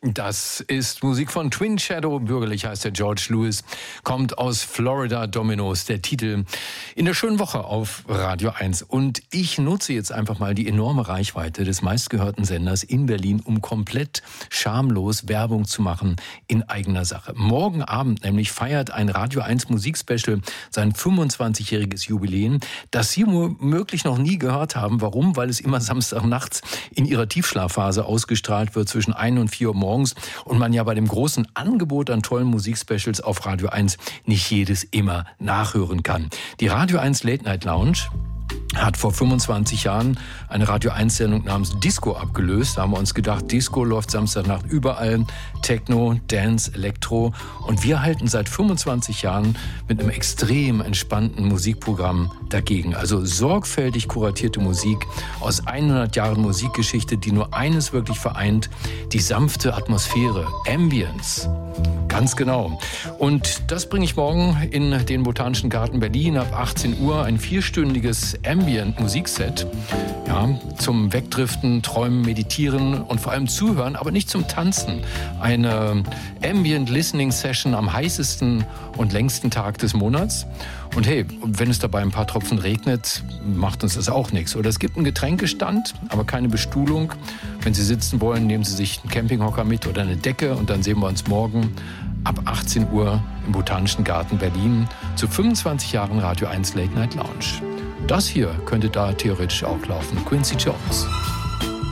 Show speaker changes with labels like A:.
A: Das ist Musik von Twin Shadow, bürgerlich heißt er George Lewis, kommt aus Florida Dominoes, der Titel in der schönen Woche auf Radio 1. Und ich nutze jetzt einfach mal die enorme Reichweite des meistgehörten Senders in Berlin, um komplett schamlos Werbung zu machen in eigener Sache. Morgen Abend nämlich feiert ein Radio 1 Musikspecial sein 25-jähriges Jubiläum, das Sie womöglich noch nie gehört haben. Warum? Weil es immer Samstagnachts in ihrer Tiefschlafphase ausgestrahlt wird zwischen 1 und 4 Uhr morgens. Und man ja bei dem großen Angebot an tollen Musikspecials auf Radio 1 nicht jedes immer nachhören kann. Die Radio 1 Late Night Lounge hat vor 25 Jahren eine Radio 1-Sendung namens Disco abgelöst. Da haben wir uns gedacht, Disco läuft Samstagnacht überall, Techno, Dance, Elektro. Und wir halten seit 25 Jahren mit einem extrem entspannten Musikprogramm dagegen. Also sorgfältig kuratierte Musik aus 100 Jahren Musikgeschichte, die nur eines wirklich vereint, die sanfte Atmosphäre, Ambience. Ganz genau. Und das bringe ich morgen in den Botanischen Garten Berlin ab 18 Uhr. Ein 4-stündiges Ambient-Musikset. Ja, zum Wegdriften, Träumen, Meditieren und vor allem Zuhören, aber nicht zum Tanzen. Eine Ambient-Listening-Session am heißesten und längsten Tag des Monats. Und hey, wenn es dabei ein paar Tropfen regnet, macht uns das auch nichts. Oder es gibt einen Getränkestand, aber keine Bestuhlung. Wenn Sie sitzen wollen, nehmen Sie sich einen Campinghocker mit oder eine Decke und dann sehen wir uns morgen ab 18 Uhr im Botanischen Garten Berlin zu 25 Jahren Radio 1 Late Night Lounge. Das hier könnte da theoretisch auch laufen. Quincy Jones.